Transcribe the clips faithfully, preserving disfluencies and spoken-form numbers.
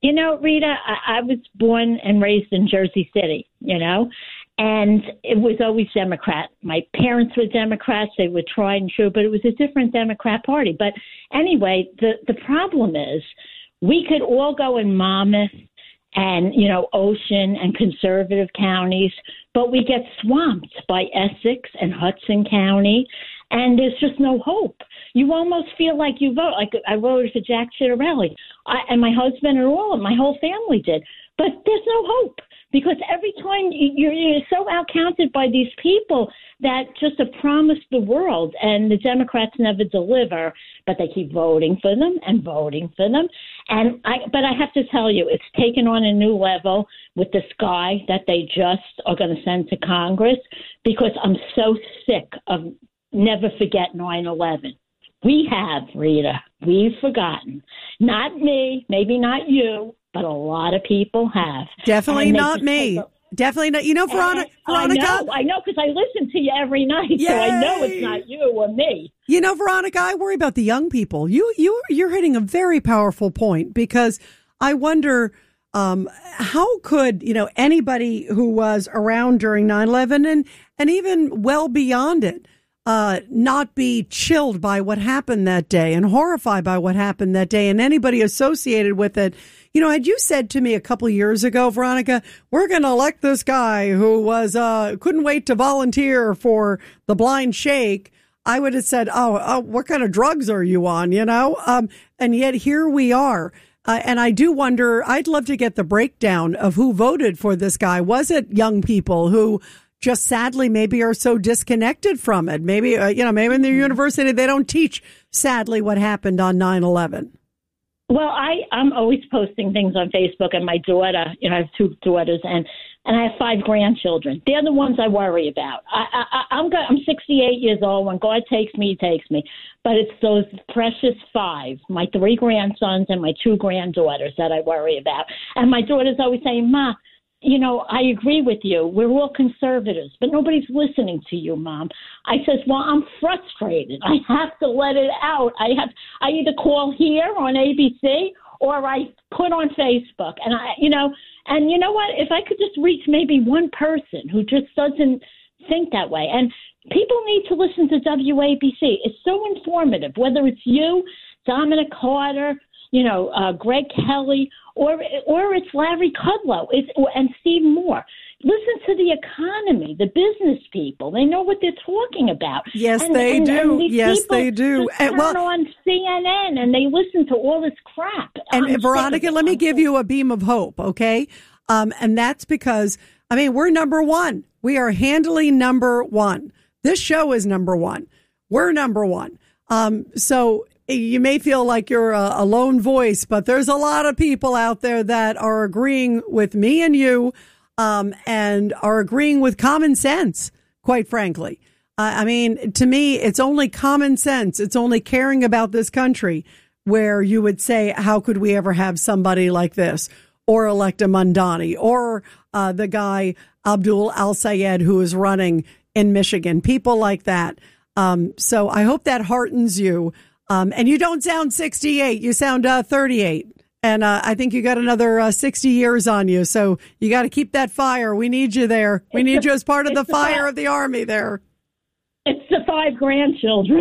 you know, Rita, I, I was born and raised in Jersey City, you know, and it was always Democrat. My parents were Democrats. They were tried and true, but it was a different Democrat party. But anyway, the, the problem is we could all go in Monmouth and, you know, Ocean and conservative counties, but we get swamped by Essex and Hudson County, and there's just no hope. You almost feel like you vote. Like I voted for Jack Ciattarelli, I, and my husband and all, my whole family did. But there's no hope because every time you're, you're so outcounted by these people that just have promised the world, and the Democrats never deliver, but they keep voting for them and voting for them. And I, but I have to tell you, it's taken on a new level with this guy that they just are going to send to Congress, because I'm so sick of never forget nine eleven. We have, Rita, we've forgotten. Not me, maybe not you, but a lot of people have. Definitely not me. Definitely not. You know, Veronica. Veronica I know, I know, because I listen to you every night, Yay. So I know it's not you or me. You know, Veronica, I worry about the young people. You, you, you're hitting a very powerful point, because I wonder um, how could, you know, anybody who was around during nine eleven and, and even well beyond it, Uh, not be chilled by what happened that day and horrified by what happened that day, and anybody associated with it. You know, had you said to me a couple of years ago, Veronica, we're going to elect this guy who was uh, couldn't wait to volunteer for the blind shake, I would have said, oh, oh what kind of drugs are you on, you know? Um, and yet here we are. Uh, and I do wonder, I'd love to get the breakdown of who voted for this guy. Was it young people who just sadly maybe are so disconnected from it? Maybe, uh, you know, maybe in their university they don't teach, sadly, what happened on nine eleven. Well, I, I'm always posting things on Facebook, and my daughter, you know, I have two daughters, and, and I have five grandchildren. They're the ones I worry about. I, I, I'm go- I'm sixty-eight years old. When God takes me, he takes me. But it's those precious five, my three grandsons and my two granddaughters, that I worry about. And my daughter's always saying, Ma, you know, I agree with you. We're all conservatives, but nobody's listening to you, Mom. I says, well, I'm frustrated. I have to let it out. I have, I either call here on A B C or I put on Facebook. And I, you know, and you know what? If I could just reach maybe one person who just doesn't think that way. And people need to listen to W A B C. It's so informative, whether it's you, Dominic Carter, you know, uh, Greg Kelly, or or it's Larry Kudlow it's, and Steve Moore. Listen to the economy, the business people. They know what they're talking about. Yes, and, they and, do. And yes, they do. And, turn well, on C N N and they listen to all this crap. And I'm Veronica, let me give you a beam of hope, okay? Um, and that's because, I mean, we're number one. We are handily number one. This show is number one. We're number one. Um, so you may feel like you're a, a lone voice, but there's a lot of people out there that are agreeing with me and you, um, and are agreeing with common sense, quite frankly. Uh, I mean, to me, it's only common sense. It's only caring about this country where you would say, how could we ever have somebody like this, or elect a Mamdani, or uh, the guy Abdul Al-Sayed who is running in Michigan, people like that. Um, so I hope that heartens you. Um, and you don't sound sixty-eight. You sound uh, thirty-eight. And uh, I think you got another uh, sixty years on you. So you got to keep that fire. We need you there. We need you as part of the fire of the Army there. It's the five grandchildren.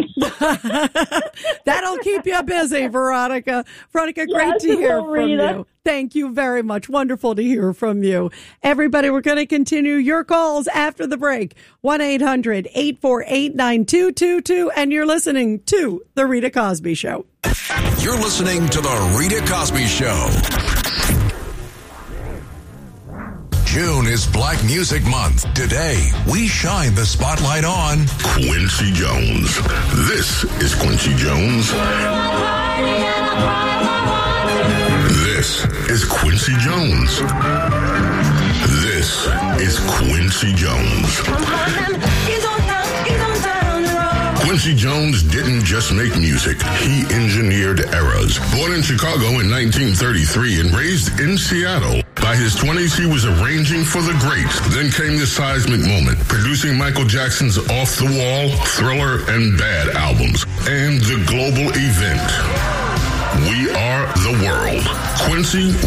That'll keep you busy, Veronica. Veronica, great yes, to hear from Rita. you. Thank you very much. Wonderful to hear from you. Everybody, we're going to continue your calls after the break. one eight hundred eight four eight nine two two two. And you're listening to The Rita Cosby Show. You're listening to The Rita Cosby Show. June is Black Music Month. Today, we shine the spotlight on Quincy Jones. This is Quincy Jones. This is Quincy Jones. This is Quincy Jones. Quincy Jones didn't just make music, he engineered eras. Born in Chicago in nineteen thirty-three and raised in Seattle, by his twenties he was arranging for the greats. Then came the seismic moment, producing Michael Jackson's Off the Wall, Thriller, and Bad albums, and the global event. We Are the World. Quincy